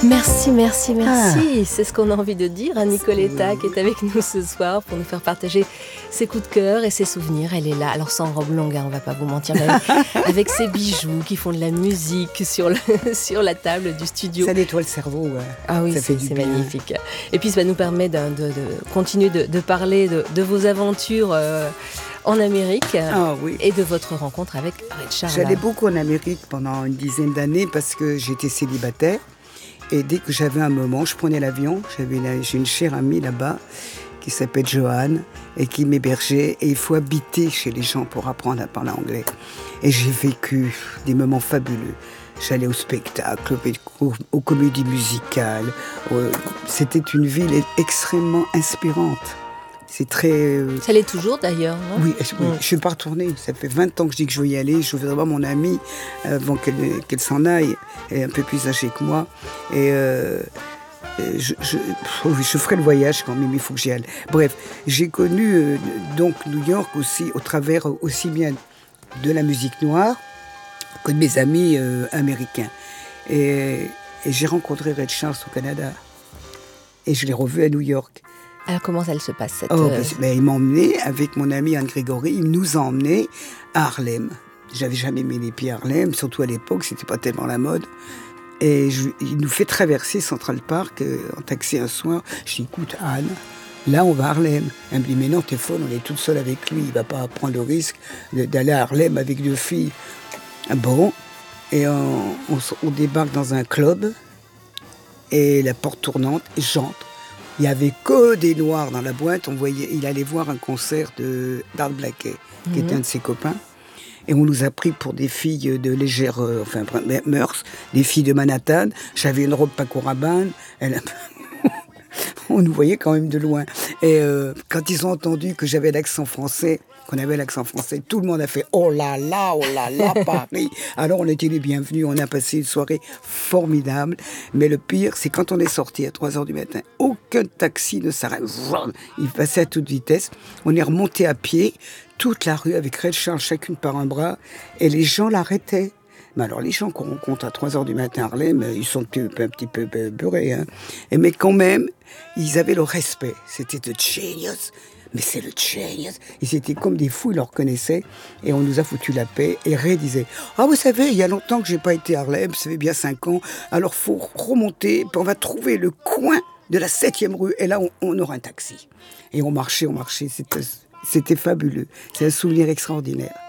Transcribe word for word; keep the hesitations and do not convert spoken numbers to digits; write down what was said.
Merci, merci, merci. Ah. C'est ce qu'on a envie de dire à Nicoletta qui est avec nous ce soir pour nous faire partager ses coups de cœur et ses souvenirs. Elle est là, alors sans robe longue, hein, on va pas vous mentir, mais avec, avec ses bijoux qui font de la musique sur, le, sur la table du studio. Ça nettoie le cerveau. Ouais. Ah oui, ça c'est, c'est magnifique. Et puis ça nous permet de, de, de continuer de, de parler de, de vos aventures euh, en Amérique ah, oui. et de votre rencontre avec Ray Charles. J'allais beaucoup en Amérique pendant une dizaine d'années parce que j'étais célibataire. Et dès que j'avais un moment, je prenais l'avion. J'avais une, j'ai une chère amie là-bas qui s'appelle Joanne et qui m'hébergeait. Et il faut habiter chez les gens pour apprendre à parler anglais. Et j'ai vécu des moments fabuleux. J'allais au spectacle, aux, aux comédies musicales. C'était une ville extrêmement inspirante. C'est très... Euh... Ça l'est toujours d'ailleurs, non ? Oui, je ne mmh. suis pas retournée. Ça fait vingt ans que je dis que je veux y aller. Je voudrais voir mon amie avant qu'elle, qu'elle s'en aille. Elle est un peu plus âgée que moi. Et euh, je, je, je ferai le voyage quand même, il faut que j'y aille. Bref, j'ai connu euh, donc New York aussi, au travers aussi bien de la musique noire que de mes amis euh, américains. Et, et j'ai rencontré Ray Charles au Canada. Et je l'ai revu à New York. Alors comment elle se passe cette... Oh, ben, ben, il m'a emmené avec mon ami Anne Grégory, il nous a emmenés à Harlem. J'avais jamais mis les pieds à Harlem, surtout à l'époque, c'était pas tellement la mode. Et je, il nous fait traverser Central Park euh, en taxi un soir. Je dis, écoute Anne, là on va à Harlem. Elle me dit, mais non, t'es folle, on est toute seule avec lui, il va pas prendre le risque de, d'aller à Harlem avec deux filles. Bon, et on, on, on débarque dans un club, et la porte tournante, et j'entre. Il n'y avait que des Noirs dans la boîte. On voyait, il allait voir un concert de d'Art Blakey, qui mmh. était un de ses copains. Et on nous a pris pour des filles de légère euh, enfin, mœurs, des filles de Manhattan. J'avais une robe Paco Rabanne. Elle... on nous voyait quand même de loin. Et euh, quand ils ont entendu que j'avais l'accent français, qu'on avait l'accent français, tout le monde a fait « Oh là là, oh là là, Paris !» Alors on était les bienvenus, on a passé une soirée formidable. Mais le pire, c'est quand on est sorti à trois heures du matin, aucun taxi ne s'arrête. Il passait à toute vitesse. On est remonté à pied, toute la rue avec Ray Charles, chacune par un bras, et les gens l'arrêtaient. Mais alors les gens qu'on rencontre à trois heures du matin à Harlem, ils sont un petit peu, un petit peu beurrés. Hein. Et mais quand même, ils avaient le respect. C'était the genius. Mais c'est le genius. Ils étaient comme des fous, ils le reconnaissaient. Et on nous a foutu la paix. Et Ray disait, ah vous savez, il y a longtemps que j'ai pas été à Harlem, ça fait bien cinq ans. Alors faut remonter, puis on va trouver le coin de la septième rue. Et là, on, on aura un taxi. Et on marchait, on marchait. C'était, c'était fabuleux. C'est un souvenir extraordinaire.